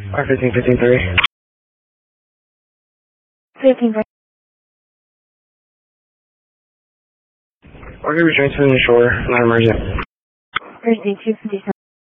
R15, 15-3. 15-3. We're going to be transferring to shore, not emergent. Thursday, 257.